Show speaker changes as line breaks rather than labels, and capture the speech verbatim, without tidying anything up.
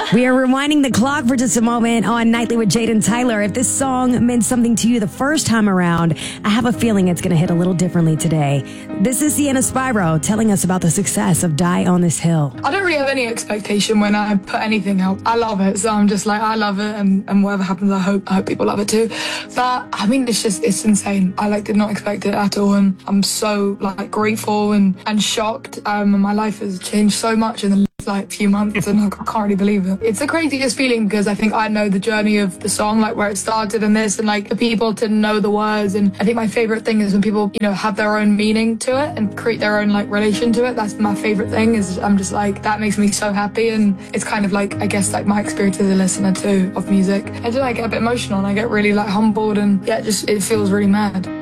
We are rewinding the clock for just a moment on Nightly with Jade and Tyler. If this song meant something to you the first time around, I have a feeling it's going to hit a little differently today. This is Sienna Spyro telling us about the success of Die on This Hill.
I don't really have any expectation when I put anything out. I love it, so I'm just like, I love it, and, and whatever happens, I hope I hope people love it too. But I mean, it's just, it's insane. I like did not expect it at all, and I'm so like grateful and, and shocked. Um, and my life has changed so much in the last like few months, and I can't really believe it. It's the craziest feeling because I think I know the journey of the song, like where it started and this, and like the people to know the words. And I think my favorite thing is when people, you know, have their own meaning to it and create their own like relation to it. That's my favorite thing. Is I'm just like, that makes me so happy, and it's kind of like, I guess, like my experience as a listener too of music. I just like get a bit emotional and I get really like humbled, and yeah, it just it feels really mad.